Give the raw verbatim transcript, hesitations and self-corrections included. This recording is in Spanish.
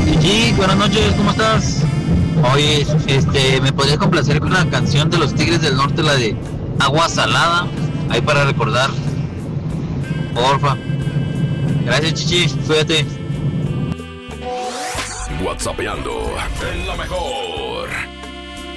Chichi, buenas noches, ¿cómo estás? Oye, este, ¿me podrías complacer con la canción de los Tigres del Norte, la de Agua Salada? Ahí para recordar, porfa. Gracias, Chichi, cuídate. WhatsAppeando en la mejor.